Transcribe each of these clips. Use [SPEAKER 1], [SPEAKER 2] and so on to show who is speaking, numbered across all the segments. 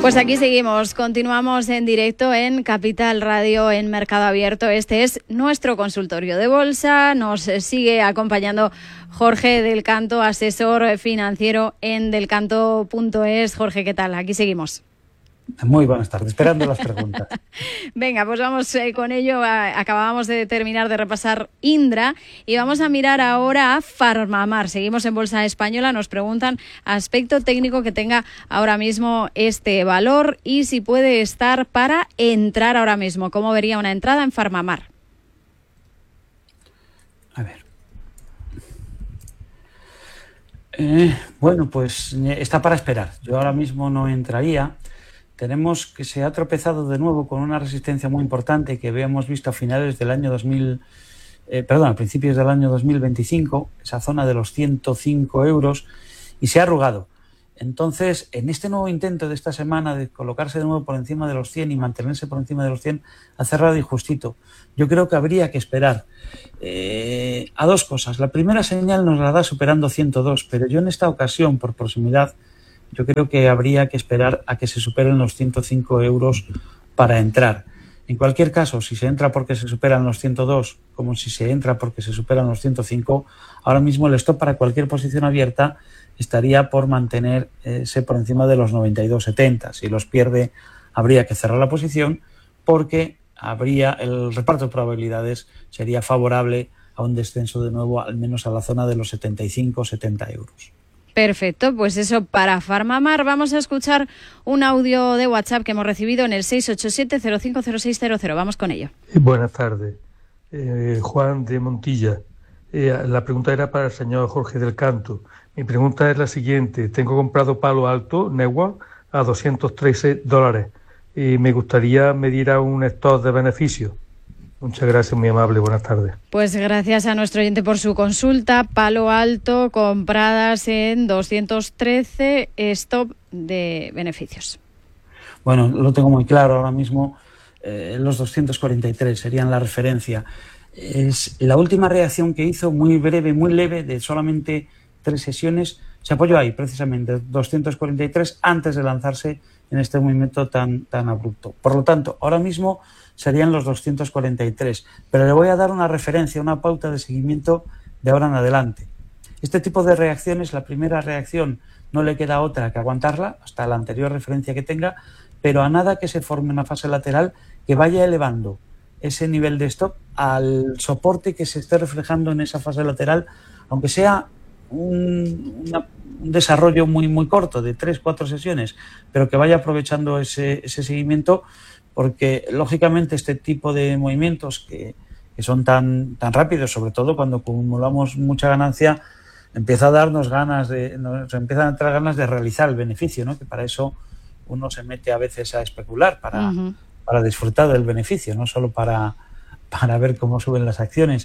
[SPEAKER 1] Pues aquí seguimos, continuamos en directo en Capital Radio, en Mercado Abierto. Este es nuestro consultorio de bolsa. Nos sigue acompañando Jorge del Canto, asesor financiero en delcanto.es. Jorge, ¿qué tal? Aquí seguimos.
[SPEAKER 2] Muy buenas tardes, esperando las preguntas.
[SPEAKER 1] Venga, pues vamos con ello. Acabábamos de terminar de repasar Indra y vamos a mirar ahora a Farmamar. Seguimos en Bolsa Española, nos preguntan aspecto técnico que tenga ahora mismo este valor y si puede estar para entrar ahora mismo. ¿Cómo vería una entrada en Farmamar?
[SPEAKER 2] A ver. Bueno, pues está para esperar. Yo ahora mismo no entraría. Tenemos que se ha tropezado de nuevo con una resistencia muy importante que habíamos visto a finales del año a principios del año 2025, esa zona de los 105 euros, y se ha arrugado. Entonces, en este nuevo intento de esta semana de colocarse de nuevo por encima de los 100 y mantenerse por encima de los 100, ha cerrado y justito. Yo creo que habría que esperar a dos cosas. La primera señal nos la da superando 102, pero yo en esta ocasión, por proximidad, yo creo que habría que esperar a que se superen los 105 euros para entrar. En cualquier caso, si se entra porque se superan los 102, como si se entra porque se superan los 105, ahora mismo el stop para cualquier posición abierta estaría por mantenerse por encima de los 92,70. Si los pierde, habría que cerrar la posición porque el reparto de probabilidades sería favorable a un descenso de nuevo, al menos a la zona de los 75-70 euros.
[SPEAKER 1] Perfecto, pues eso para Farmamar. Vamos a escuchar un audio de WhatsApp que hemos recibido en el 687-050600. Vamos con ello.
[SPEAKER 3] Buenas tardes. Juan de Montilla. La pregunta era para el señor Jorge del Canto. Mi pregunta es la siguiente. Tengo comprado Palo Alto, Negua, a $213 y me gustaría medir a un stop de beneficio. Muchas gracias, muy amable. Buenas tardes.
[SPEAKER 1] Pues gracias a nuestro oyente por su consulta. Palo Alto, compradas en 213, stop de beneficios.
[SPEAKER 2] Bueno, lo tengo muy claro ahora mismo. Los 243 serían la referencia. Es la última reacción que hizo, muy breve, muy leve, de solamente 3 sesiones. Se apoyó ahí, precisamente, 243, antes de lanzarse en este movimiento tan abrupto. Por lo tanto, ahora mismo serían los 243, pero le voy a dar una referencia, una pauta de seguimiento de ahora en adelante. Este tipo de reacciones, la primera reacción no le queda otra que aguantarla hasta la anterior referencia que tenga, pero a nada que se forme una fase lateral que vaya elevando ese nivel de stop al soporte que se esté reflejando en esa fase lateral, aunque sea un desarrollo muy, muy corto de 3-4 sesiones, pero que vaya aprovechando ese seguimiento, porque lógicamente este tipo de movimientos que son tan rápidos, sobre todo cuando acumulamos mucha ganancia, empieza a darnos nos empiezan a entrar ganas de realizar el beneficio, ¿no? Que para eso uno se mete a veces a especular, para disfrutar del beneficio, no solo para ver cómo suben las acciones.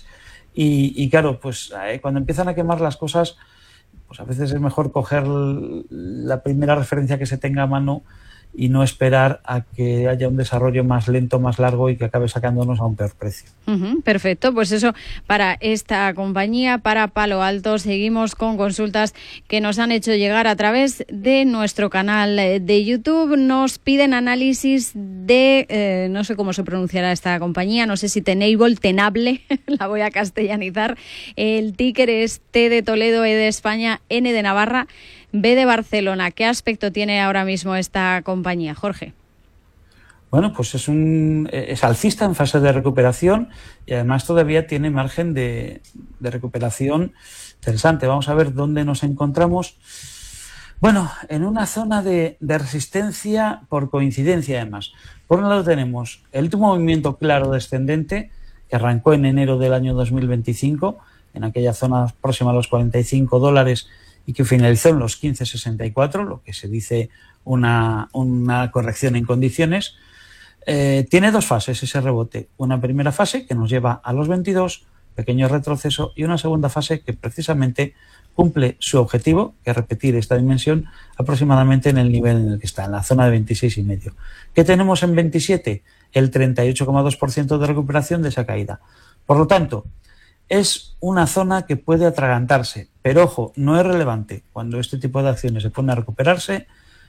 [SPEAKER 2] Y claro, pues cuando empiezan a quemar las cosas, pues a veces es mejor coger la primera referencia que se tenga a mano y no esperar a que haya un desarrollo más lento, más largo y que acabe sacándonos a un peor precio.
[SPEAKER 1] Perfecto, pues eso para esta compañía, para Palo Alto. Seguimos con consultas que nos han hecho llegar a través de nuestro canal de YouTube. Nos piden análisis de, no sé cómo se pronunciará esta compañía, no sé si Tenable, la voy a castellanizar. El ticker es T de Toledo, E de España, N de Navarra, B de Barcelona. ¿Qué aspecto tiene ahora mismo esta compañía, Jorge?
[SPEAKER 2] Bueno, pues es alcista en fase de recuperación y además todavía tiene margen de recuperación interesante. Vamos a ver dónde nos encontramos. Bueno, en una zona de resistencia por coincidencia además. Por un lado tenemos el último movimiento claro descendente que arrancó en enero del año 2025 en aquella zona próxima a los $45 y que finalizó en los 15,64, lo que se dice una corrección en condiciones. Tiene dos fases ese rebote. Una primera fase que nos lleva a los 22, pequeño retroceso, y una segunda fase que precisamente cumple su objetivo, que es repetir esta dimensión aproximadamente en el nivel en el que está, en la zona de 26,5. ¿Qué tenemos en 27? El 38,2% de recuperación de esa caída. Por lo tanto, es una zona que puede atragantarse, pero ojo, no es relevante. Cuando este tipo de acciones se pone a recuperarse,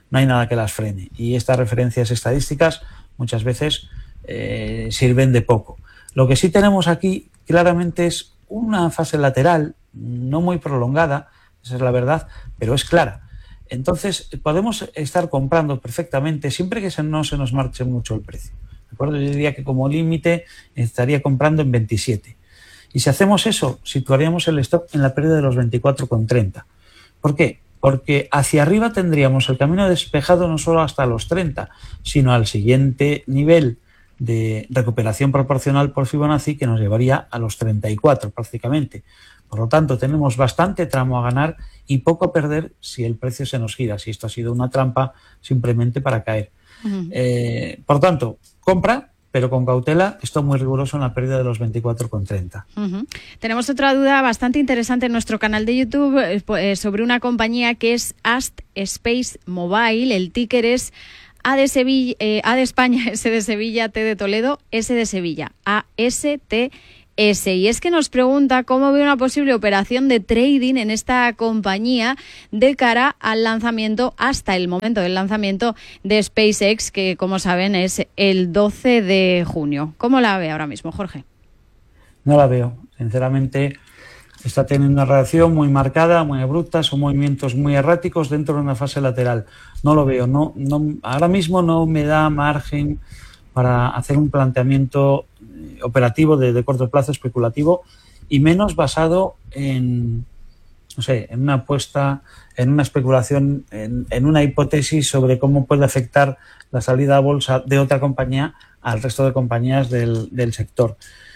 [SPEAKER 2] no hay nada que las frene. Y estas referencias estadísticas muchas veces sirven de poco. Lo que sí tenemos aquí claramente es una fase lateral, no muy prolongada, esa es la verdad, pero es clara. Entonces podemos estar comprando perfectamente siempre que no se nos marche mucho el precio. ¿De acuerdo? Yo diría que como límite estaría comprando en 27. Y si hacemos eso, situaríamos el stop en la pérdida de los 24,30. ¿Por qué? Porque hacia arriba tendríamos el camino despejado no solo hasta los 30, sino al siguiente nivel de recuperación proporcional por Fibonacci, que nos llevaría a los 34 prácticamente. Por lo tanto, tenemos bastante tramo a ganar y poco a perder si el precio se nos gira, si esto ha sido una trampa simplemente para caer. Por tanto, compra, pero con cautela, esto muy riguroso en la pérdida de los 24,30.
[SPEAKER 1] Tenemos otra duda bastante interesante en nuestro canal de YouTube sobre una compañía que es Ast Space Mobile. El ticker es A de Sevilla, A de España, S de Sevilla, T de Toledo, S de Sevilla, ASTS. Y es que nos pregunta cómo ve una posible operación de trading en esta compañía de cara al lanzamiento, hasta el momento del lanzamiento de SpaceX, que como saben es el 12 de junio. ¿Cómo la ve ahora mismo, Jorge?
[SPEAKER 2] No la veo. Sinceramente, está teniendo una reacción muy marcada, muy abrupta, son movimientos muy erráticos dentro de una fase lateral. No lo veo. No, ahora mismo no me da margen para hacer un planteamiento operativo de corto plazo, especulativo, y menos basado en, no sé, en una apuesta, en una especulación, en una hipótesis sobre cómo puede afectar la salida a bolsa de otra compañía al resto de compañías del sector.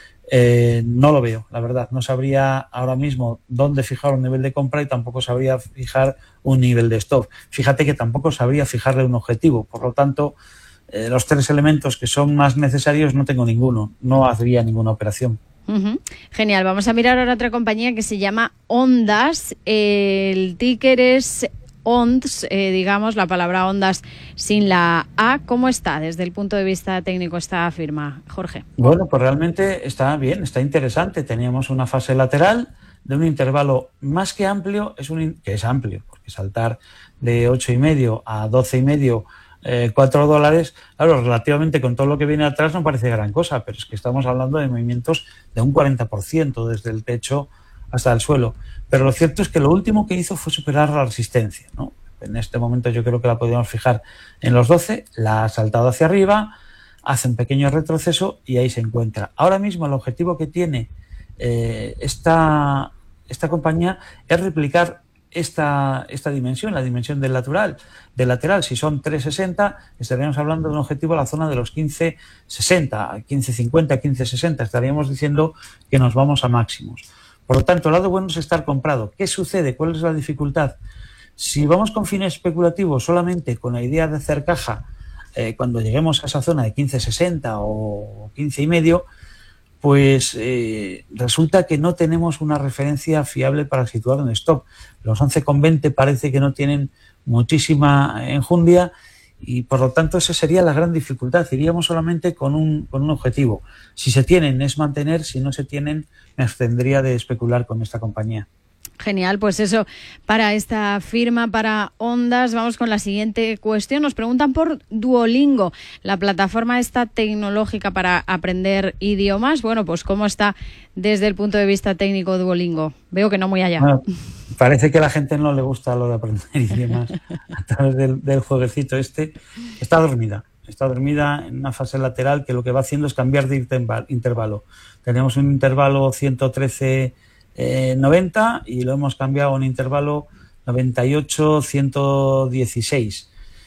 [SPEAKER 2] No lo veo, la verdad. No sabría ahora mismo dónde fijar un nivel de compra y tampoco sabría fijar un nivel de stop. Fíjate que tampoco sabría fijarle un objetivo. Por lo tanto, los tres elementos que son más necesarios no tengo ninguno. No haría ninguna operación.
[SPEAKER 1] Genial. Vamos a mirar ahora otra compañía que se llama Ondas. El ticker es ONDS, digamos, la palabra Ondas sin la A. ¿Cómo está desde el punto de vista técnico esta firma, Jorge?
[SPEAKER 2] Bueno, pues realmente está bien, está interesante. Teníamos una fase lateral de un intervalo más que amplio, que es amplio, porque saltar de 8,5 a 12,5 $4, claro, relativamente con todo lo que viene atrás no parece gran cosa, pero es que estamos hablando de movimientos de un 40% desde el techo hasta el suelo. Pero lo cierto es que lo último que hizo fue superar la resistencia, ¿no? En este momento yo creo que la podríamos fijar en los 12, la ha saltado hacia arriba, hace un pequeño retroceso y ahí se encuentra. Ahora mismo el objetivo que tiene esta compañía es replicar esta dimensión, la dimensión del lateral. Si son 3,60, estaríamos hablando de un objetivo a la zona de los 15,60, 15,50, 15,60. Estaríamos diciendo que nos vamos a máximos. Por lo tanto, el lado bueno es estar comprado. ¿Qué sucede? ¿Cuál es la dificultad? Si vamos con fines especulativos solamente con la idea de hacer caja cuando lleguemos a esa zona de 15,60 o 15,5, pues resulta que no tenemos una referencia fiable para situar un stop. Los 11,20 parece que no tienen muchísima enjundia y por lo tanto esa sería la gran dificultad. Iríamos solamente con un objetivo. Si se tienen es mantener, si no se tienen me abstendría de especular con esta compañía.
[SPEAKER 1] Genial, pues eso para esta firma, para Ondas. Vamos con la siguiente cuestión. Nos preguntan por Duolingo, la plataforma esta tecnológica para aprender idiomas. Bueno, pues ¿cómo está desde el punto de vista técnico Duolingo? Veo que no muy allá.
[SPEAKER 2] Bueno, parece que a la gente no le gusta lo de aprender idiomas a través del jueguecito este. Está dormida en una fase lateral que lo que va haciendo es cambiar de intervalo. Tenemos un intervalo 113,90 y lo hemos cambiado a un intervalo 98,116.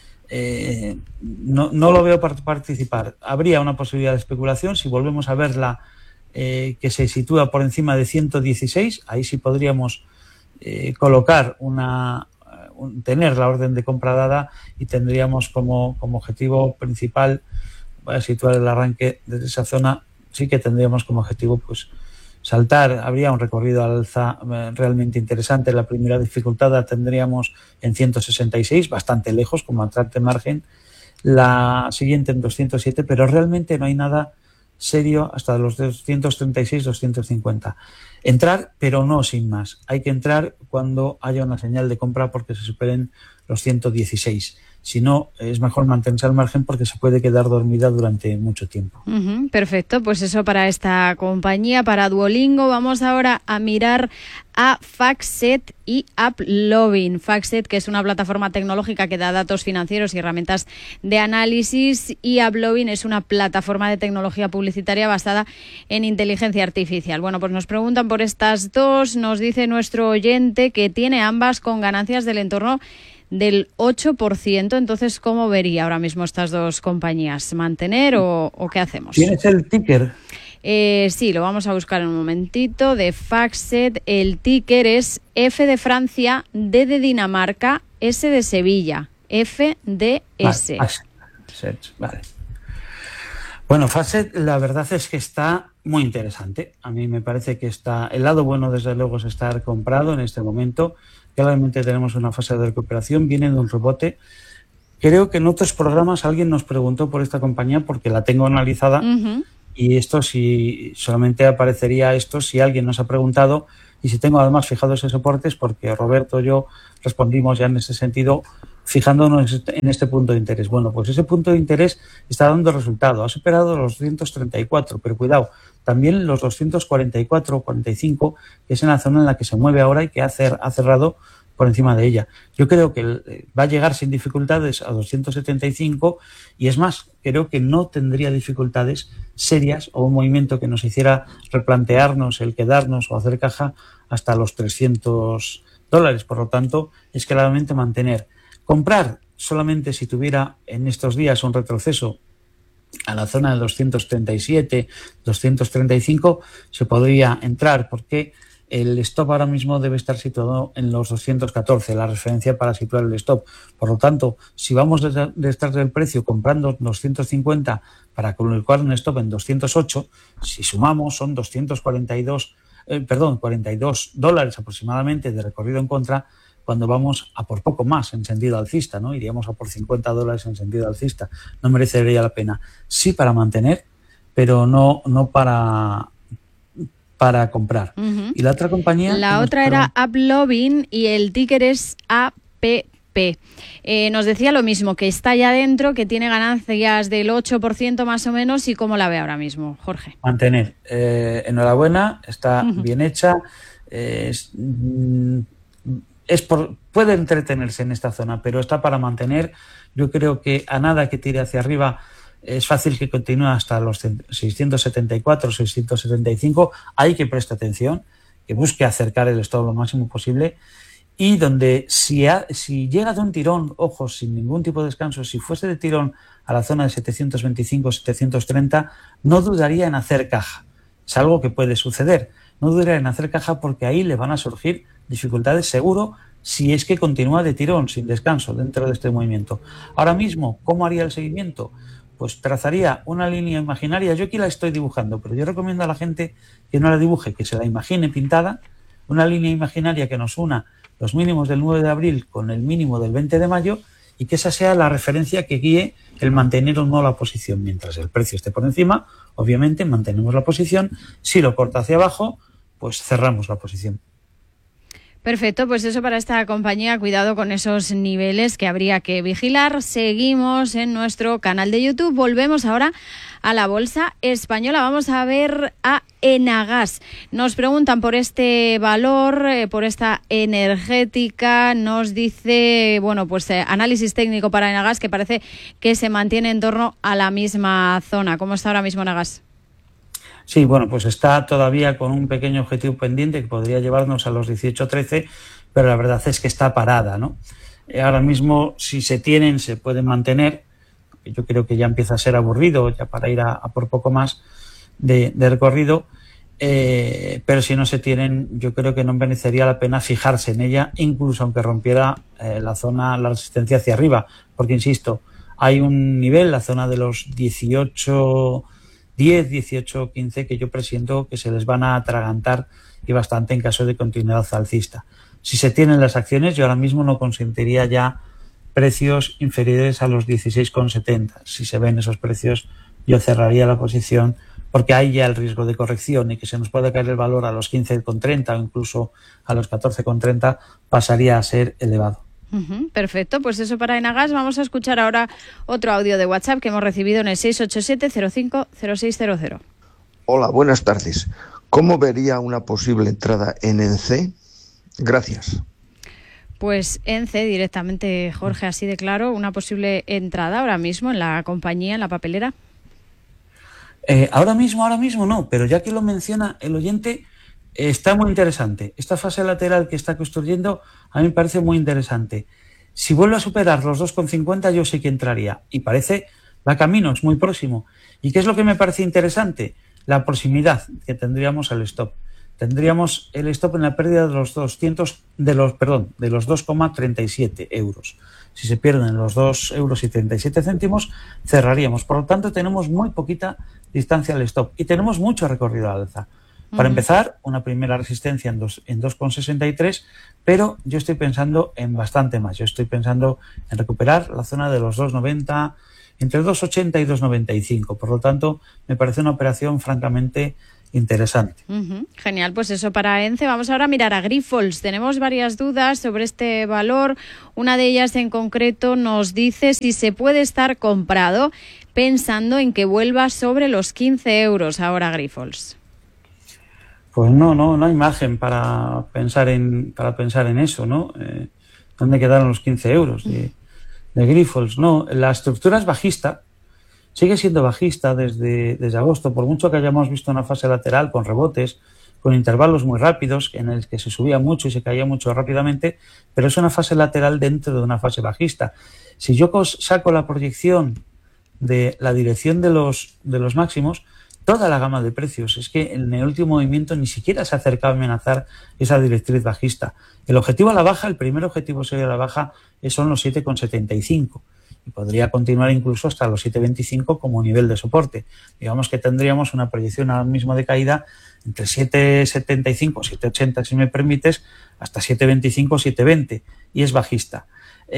[SPEAKER 2] No lo veo participar. Habría una posibilidad de especulación si volvemos a verla que se sitúa por encima de 116. Ahí sí podríamos colocar tener la orden de compra dada y tendríamos como objetivo principal, voy a situar el arranque desde esa zona, sí que tendríamos como objetivo pues saltar. Habría un recorrido al alza realmente interesante. La primera dificultad la tendríamos en 166, bastante lejos como atracte margen, la siguiente en 207, pero realmente no hay nada serio hasta los 236, 250. Entrar, pero no sin más. Hay que entrar cuando haya una señal de compra porque se superen los 116. Si no, es mejor mantenerse al margen porque se puede quedar dormida durante mucho tiempo.
[SPEAKER 1] Perfecto, pues eso para esta compañía, para Duolingo. Vamos ahora a mirar a FactSet y AppLovin. FactSet, que es una plataforma tecnológica que da datos financieros y herramientas de análisis, y AppLovin es una plataforma de tecnología publicitaria basada en inteligencia artificial. Bueno, pues nos preguntan por estas dos. Nos dice nuestro oyente que tiene ambas con ganancias del entorno del 8%. Entonces, ¿cómo vería ahora mismo estas dos compañías? ¿Mantener o qué hacemos?
[SPEAKER 2] ¿Tienes el ticker?
[SPEAKER 1] Sí, lo vamos a buscar en un momentito. De FactSet, el ticker es F de Francia, D de Dinamarca, S de Sevilla, FDS.
[SPEAKER 2] Vale. Bueno, FactSet la verdad es que está muy interesante. A mí me parece que está, el lado bueno desde luego es estar comprado en este momento. Claramente tenemos una fase de recuperación, viene de un rebote. Creo que en otros programas alguien nos preguntó por esta compañía porque la tengo analizada. Y esto si solamente aparecería esto si alguien nos ha preguntado, y si tengo además fijado ese soporte es porque Roberto y yo respondimos ya en ese sentido fijándonos en este punto de interés. Bueno, pues ese punto de interés está dando resultado. Ha superado los 234, pero cuidado, también los 244, 45, que es en la zona en la que se mueve ahora y que ha cerrado por encima de ella. Yo creo que va a llegar sin dificultades a 275 y es más, creo que no tendría dificultades serias o un movimiento que nos hiciera replantearnos el quedarnos o hacer caja hasta los $300. Por lo tanto, es claramente mantener. Comprar solamente si tuviera en estos días un retroceso a la zona de 237, 235, se podría entrar porque el stop ahora mismo debe estar situado en los 214, la referencia para situar el stop. Por lo tanto, si vamos detrás del precio comprando 250 para colocar un stop en 208, si sumamos son $42 aproximadamente de recorrido en contra, cuando vamos a por poco más en sentido alcista, ¿no? Iríamos a por $50 en sentido alcista. No merecería la pena. Sí para mantener, pero no para comprar. Y la otra compañía...
[SPEAKER 1] La otra era AppLovin y el ticker es APP. Nos decía lo mismo, que está ya dentro, que tiene ganancias del 8% más o menos. ¿Y cómo la ve ahora mismo, Jorge?
[SPEAKER 2] Mantener. Enhorabuena, está bien hecha. Puede entretenerse en esta zona, pero está para mantener. Yo creo que a nada que tire hacia arriba es fácil que continúe hasta los 674, 675. Hay que prestar atención, que busque acercar el stop lo máximo posible. Y donde si llega de un tirón, ojo, sin ningún tipo de descanso, si fuese de tirón a la zona de 725, 730, no dudaría en hacer caja. Es algo que puede suceder. No dudaría en hacer caja porque ahí le van a surgir dificultades seguro si es que continúa de tirón, sin descanso, dentro de este movimiento. Ahora mismo, ¿cómo haría el seguimiento? Pues trazaría una línea imaginaria. Yo aquí la estoy dibujando, pero yo recomiendo a la gente que no la dibuje, que se la imagine pintada, una línea imaginaria que nos una los mínimos del 9 de abril con el mínimo del 20 de mayo y que esa sea la referencia que guíe el mantener o no la posición. Mientras el precio esté por encima, obviamente mantenemos la posición. Si lo corta hacia abajo, pues cerramos la posición.
[SPEAKER 1] Perfecto, pues eso para esta compañía. Cuidado con esos niveles que habría que vigilar. Seguimos en nuestro canal de YouTube. Volvemos ahora a la bolsa española. Vamos a ver a Enagas. Nos preguntan por este valor, por esta energética. Nos dice, bueno, pues análisis técnico para Enagas, que parece que se mantiene en torno a la misma zona. ¿Cómo está ahora mismo Enagas?
[SPEAKER 2] Sí, bueno, pues está todavía con un pequeño objetivo pendiente que podría llevarnos a los 18-13, pero la verdad es que está parada, ¿no? Ahora mismo, si se tienen, se pueden mantener. Yo creo que ya empieza a ser aburrido, ya para ir a por poco más de recorrido, pero si no se tienen, yo creo que no merecería la pena fijarse en ella, incluso aunque rompiera la resistencia hacia arriba, porque, insisto, hay un nivel, la zona de los 10, 18, 15, que yo presiento que se les van a atragantar y bastante en caso de continuidad alcista. Si se tienen las acciones, yo ahora mismo no consentiría ya precios inferiores a los 16,70. Si se ven esos precios, yo cerraría la posición porque hay ya el riesgo de corrección y que se nos pueda caer el valor a los 15,30 o incluso a los 14,30 pasaría a ser elevado.
[SPEAKER 1] Perfecto, pues eso para Enagas. Vamos a escuchar ahora otro audio de WhatsApp que hemos recibido en el 687-05-0600.
[SPEAKER 4] Hola, buenas tardes. ¿Cómo vería una posible entrada en ENCE? Gracias.
[SPEAKER 1] Pues ENCE directamente, Jorge, así de claro, una posible entrada ahora mismo en la compañía, en la papelera.
[SPEAKER 2] Ahora mismo no, pero ya que lo menciona el oyente, está muy interesante. Esta fase lateral que está construyendo a mí me parece muy interesante. Si vuelve a superar los 2,50 yo sí que entraría. Y parece, va camino, es muy próximo. ¿Y qué es lo que me parece interesante? La proximidad que tendríamos al stop. Tendríamos el stop en la pérdida de los 2,37 euros. Si se pierden los 2,37 euros, cerraríamos. Por lo tanto, tenemos muy poquita distancia al stop y tenemos mucho recorrido al alza. Para empezar, una primera resistencia en 2,63, pero yo estoy pensando en bastante más. Yo estoy pensando en recuperar la zona de los 2,90, entre 2,80 y 2,95. Por lo tanto, me parece una operación francamente interesante.
[SPEAKER 1] Genial, pues eso para ENCE. Vamos ahora a mirar a Grifols. Tenemos varias dudas sobre este valor. Una de ellas en concreto nos dice si se puede estar comprado pensando en que vuelva sobre los 15 euros ahora Grifols.
[SPEAKER 2] Pues no hay margen para pensar en eso, ¿no? ¿Dónde quedaron los 15 euros de Grifols? No, la estructura es bajista, sigue siendo bajista desde agosto, por mucho que hayamos visto una fase lateral con rebotes, con intervalos muy rápidos, en el que se subía mucho y se caía mucho rápidamente, pero es una fase lateral dentro de una fase bajista. Si yo saco la proyección de la dirección de los máximos, toda la gama de precios, es que en el último movimiento ni siquiera se ha acercado a amenazar esa directriz bajista. El objetivo a la baja, el primer objetivo serio a la baja son los 7,75 y podría continuar incluso hasta los 7,25 como nivel de soporte. Digamos que tendríamos una proyección ahora mismo de caída entre 7,75, 7,80 si me permites, hasta 7,25, 7,20 y es bajista.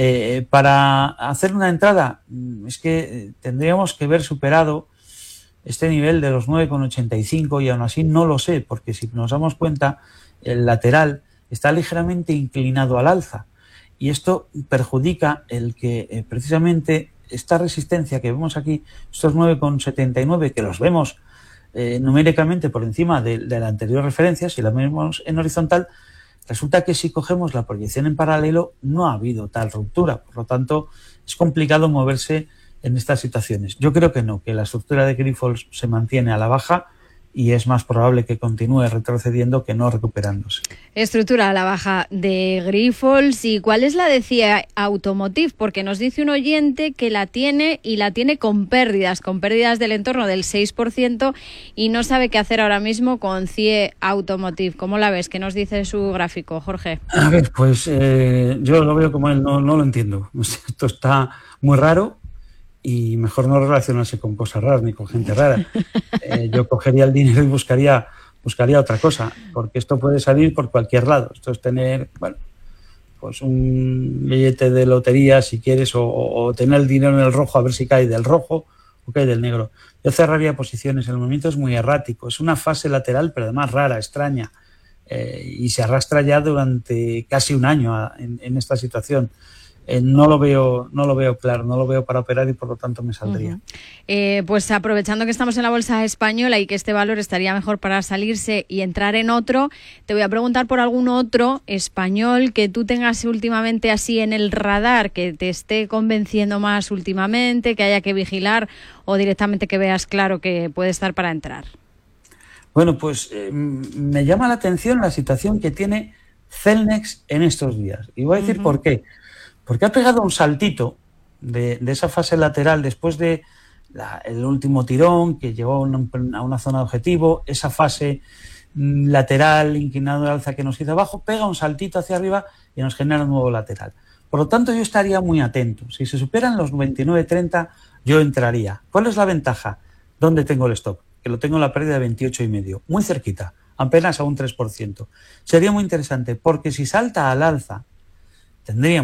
[SPEAKER 2] Para hacer una entrada es que tendríamos que haber superado este nivel de los 9,85 y aún así no lo sé, porque si nos damos cuenta, el lateral está ligeramente inclinado al alza y esto perjudica el que precisamente esta resistencia que vemos aquí, estos 9,79 que los vemos numéricamente por encima de la anterior referencia, si la vemos en horizontal, resulta que si cogemos la proyección en paralelo no ha habido tal ruptura, por lo tanto es complicado moverse en estas situaciones. Yo creo que no, que la estructura de Grifols se mantiene a la baja y es más probable que continúe retrocediendo que no recuperándose. Estructura
[SPEAKER 1] a la baja de Grifols. ¿Y cuál es la de CIE Automotive? Porque nos dice un oyente que la tiene y la tiene con pérdidas del entorno del 6% y no sabe qué hacer ahora mismo con CIE Automotive. ¿Cómo la ves? ¿Qué nos dice su gráfico, Jorge?
[SPEAKER 2] A ver, pues yo lo veo como él, no lo entiendo. Esto está muy raro. Y mejor no relacionarse con cosas raras ni con gente rara. Yo cogería el dinero y buscaría otra cosa, porque esto puede salir por cualquier lado. Esto es tener, pues un billete de lotería, si quieres, o tener el dinero en el rojo a ver si cae del rojo o cae del negro. Yo cerraría posiciones, el movimiento es muy errático, es una fase lateral, pero además rara, extraña, y se arrastra ya durante casi un año en esta situación. No lo veo claro, no lo veo para operar y por lo tanto me saldría.
[SPEAKER 1] Pues aprovechando que estamos en la bolsa española y que este valor estaría mejor para salirse y entrar en otro, te voy a preguntar por algún otro español que tú tengas últimamente así en el radar, que te esté convenciendo más últimamente, que haya que vigilar o directamente que veas claro que puede estar para entrar.
[SPEAKER 2] Bueno, pues me llama la atención la situación que tiene Celnex en estos días. Y voy a decir por qué. Porque ha pegado un saltito de esa fase lateral después de el último tirón que llegó a una zona de objetivo, esa fase lateral inclinado al alza que nos hizo abajo, pega un saltito hacia arriba y nos genera un nuevo lateral. Por lo tanto, yo estaría muy atento. Si se superan los 29,30, yo entraría. ¿Cuál es la ventaja? ¿Dónde tengo el stop? Que lo tengo en la pérdida de 28,5, muy cerquita, apenas a un 3%. Sería muy interesante porque si salta al alza, tendríamos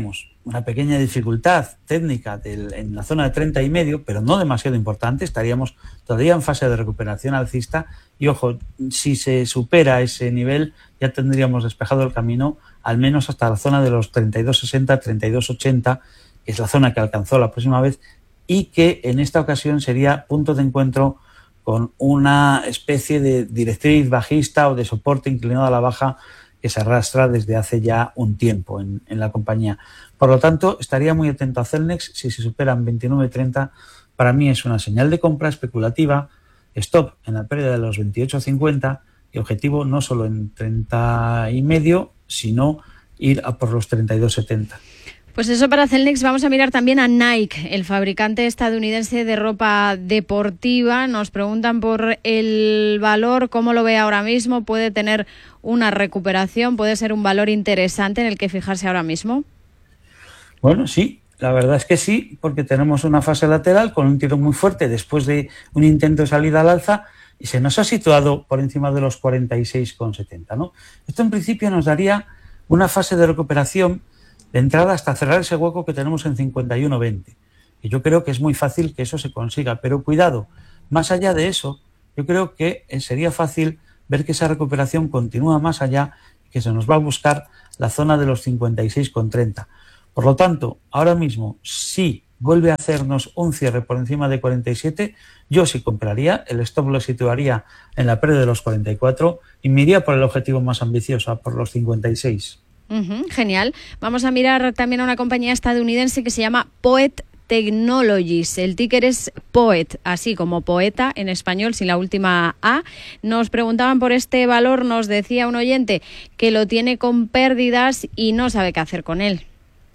[SPEAKER 2] una pequeña dificultad técnica en la zona de 30,5, pero no demasiado importante. Estaríamos todavía en fase de recuperación alcista y, ojo, si se supera ese nivel ya tendríamos despejado el camino al menos hasta la zona de los 32,60, 32,80, que es la zona que alcanzó la próxima vez y que en esta ocasión sería punto de encuentro con una especie de directriz bajista o de soporte inclinado a la baja que se arrastra desde hace ya un tiempo en la compañía. Por lo tanto, estaría muy atento a Celnex. Si se superan 29,30, para mí es una señal de compra especulativa, stop en la pérdida de los 28,50 y objetivo no solo en 30,5, sino ir a por los 32,70.
[SPEAKER 1] Pues eso para Celnex. Vamos a mirar también a Nike, el fabricante estadounidense de ropa deportiva. Nos preguntan por el valor, cómo lo ve ahora mismo. ¿Puede tener una recuperación? ¿Puede ser un valor interesante en el que fijarse ahora mismo?
[SPEAKER 2] Bueno, sí, la verdad es que sí, porque tenemos una fase lateral con un tirón muy fuerte después de un intento de salida al alza y se nos ha situado por encima de los 46,70, ¿no? Esto en principio nos daría una fase de recuperación de entrada hasta cerrar ese hueco que tenemos en 51,20. Y yo creo que es muy fácil que eso se consiga, pero cuidado, más allá de eso, yo creo que sería fácil ver que esa recuperación continúa más allá y que se nos va a buscar la zona de los 56,30. Por lo tanto, ahora mismo, si vuelve a hacernos un cierre por encima de 47, yo sí compraría, el stop lo situaría en la pérdida de los 44 y me iría por el objetivo más ambicioso, por los 56.
[SPEAKER 1] Genial. Vamos a mirar también a una compañía estadounidense que se llama Poet Technologies. El ticker es Poet, así como poeta en español, sin la última A. Nos preguntaban por este valor, nos decía un oyente que lo tiene con pérdidas y no sabe qué hacer con él.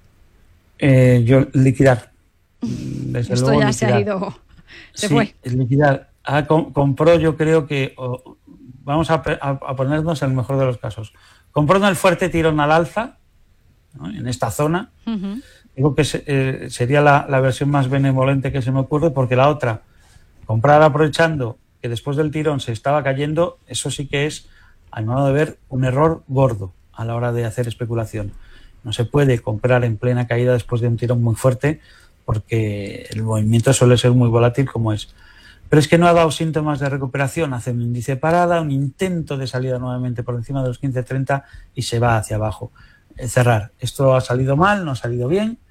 [SPEAKER 2] Yo liquidar. Desde
[SPEAKER 1] Esto
[SPEAKER 2] luego,
[SPEAKER 1] ya
[SPEAKER 2] liquidar.
[SPEAKER 1] Se ha ido, se
[SPEAKER 2] sí,
[SPEAKER 1] fue.
[SPEAKER 2] Liquidar. Compró, yo creo que vamos a ponernos en el mejor de los casos. Compró en el fuerte tirón al alza, ¿no?, en esta zona. Digo que sería la versión más benevolente que se me ocurre, porque la otra, comprar aprovechando que después del tirón se estaba cayendo, eso sí que es, a mi modo de ver, un error gordo a la hora de hacer especulación. No se puede comprar en plena caída después de un tirón muy fuerte, porque el movimiento suele ser muy volátil como es. Pero es que no ha dado síntomas de recuperación, hace un índice parada, un intento de salida nuevamente por encima de los 15,30 y se va hacia abajo. Cerrar. Esto ha salido mal, no ha salido bien.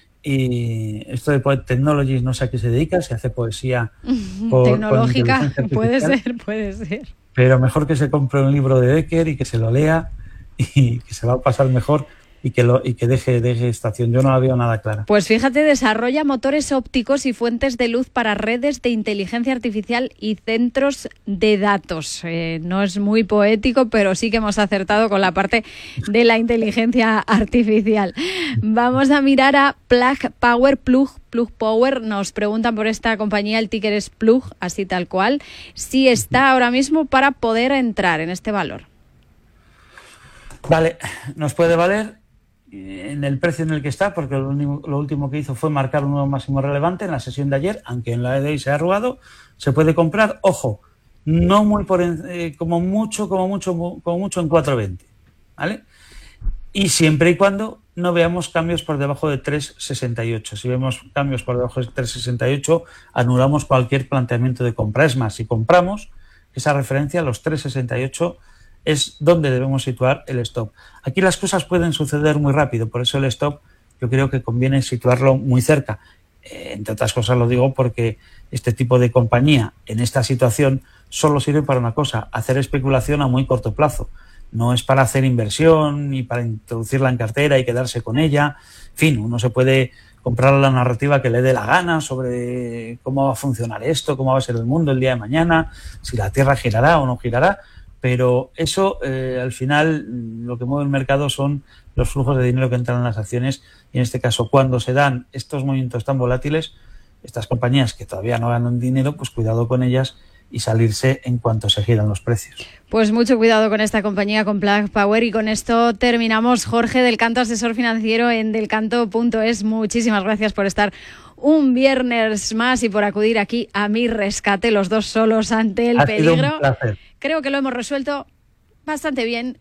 [SPEAKER 2] Y esto de Poet Technologies, no sé a qué se dedica, se hace poesía
[SPEAKER 1] tecnológica, puede ser.
[SPEAKER 2] Pero mejor que se compre un libro de Becker y que se lo lea y que se va a pasar mejor y que deje estación. Yo no la veo nada clara.
[SPEAKER 1] Pues fíjate, desarrolla motores ópticos y fuentes de luz para redes de inteligencia artificial y centros de datos. No es muy poético, pero sí que hemos acertado con la parte de la inteligencia artificial. Vamos a mirar a Plug Power, Plug Power. Nos preguntan por esta compañía, el ticker es Plug, así tal cual. Si está ahora mismo para poder entrar en este valor.
[SPEAKER 2] Vale, nos puede valer en el precio en el que está, porque lo último que hizo fue marcar un nuevo máximo relevante en la sesión de ayer, aunque en la de hoy se ha arrugado. Se puede comprar, ojo, no muy como mucho en 4,20, ¿vale? Y siempre y cuando no veamos cambios por debajo de 3,68. Si vemos cambios por debajo de 3,68, anulamos cualquier planteamiento de compra. Es más, si compramos, esa referencia, los 3,68, es donde debemos situar el stop. Aquí las cosas pueden suceder muy rápido, por eso el stop yo creo que conviene situarlo muy cerca. Entre otras cosas lo digo porque este tipo de compañía en esta situación solo sirve para una cosa, hacer especulación a muy corto plazo. No es para hacer inversión ni para introducirla en cartera y quedarse con ella. En fin, uno se puede comprar la narrativa que le dé la gana sobre cómo va a funcionar esto, cómo va a ser el mundo el día de mañana, si la Tierra girará o no girará. Pero eso, al final, lo que mueve el mercado son los flujos de dinero que entran en las acciones y, en este caso, cuando se dan estos movimientos tan volátiles, estas compañías que todavía no ganan dinero, pues cuidado con ellas y salirse en cuanto se giran los precios.
[SPEAKER 1] Pues mucho cuidado con esta compañía, con Plug Power. Y con esto terminamos. Jorge del Canto, asesor financiero en delcanto.es. Muchísimas gracias por estar un viernes más y por acudir aquí a mi rescate, los dos solos ante el peligro.
[SPEAKER 2] Ha sido un placer.
[SPEAKER 1] Creo que lo hemos resuelto bastante bien.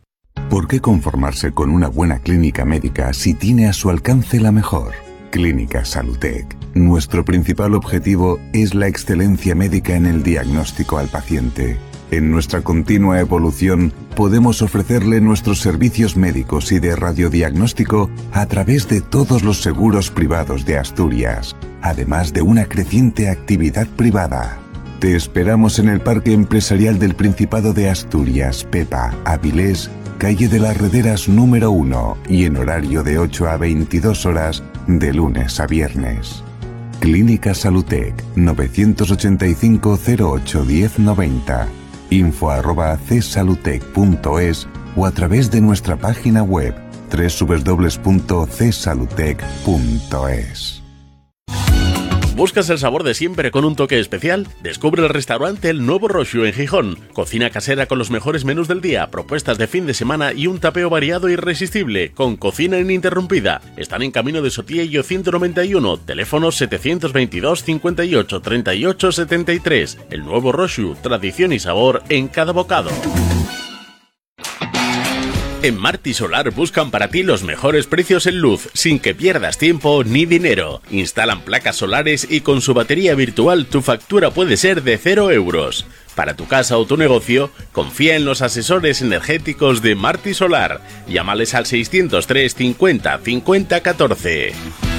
[SPEAKER 5] ¿Por qué conformarse con una buena clínica médica si tiene a su alcance la mejor? Clínica Salutec. Nuestro principal objetivo es la excelencia médica en el diagnóstico al paciente. En nuestra continua evolución, podemos ofrecerle nuestros servicios médicos y de radiodiagnóstico a través de todos los seguros privados de Asturias, además de una creciente actividad privada. Te esperamos en el Parque Empresarial del Principado de Asturias, Pepa, Avilés, calle de las Rederas número 1 y en horario de 8 a 22 horas de lunes a viernes. Clínica Salutec, 985 08 1090. info@csalutec.es o a través de nuestra página web www.csalutec.es.
[SPEAKER 6] ¿Buscas el sabor de siempre con un toque especial? Descubre el restaurante El Nuevo Roxu en Gijón. Cocina casera con los mejores menús del día, propuestas de fin de semana y un tapeo variado e irresistible, con cocina ininterrumpida. Están en Camino de Sotillo 191, teléfono 722 58 38 73. El Nuevo Roxu, tradición y sabor en cada bocado. En Marti Solar buscan para ti los mejores precios en luz, sin que pierdas tiempo ni dinero. Instalan placas solares y con su batería virtual tu factura puede ser de 0 euros. Para tu casa o tu negocio, confía en los asesores energéticos de Marti Solar. Llámales al 603 50 50 14.